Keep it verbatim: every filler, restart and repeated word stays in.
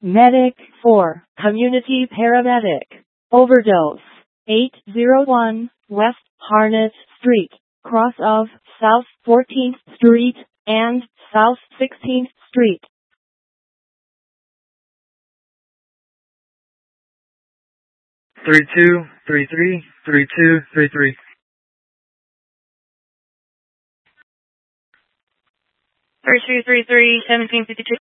Medic four, Community Paramedic. Overdose. eight oh one, West Harnett Street, cross of South fourteenth Street and South sixteenth Street. Three two three three three two three three. Three two three three seventeen fifty two.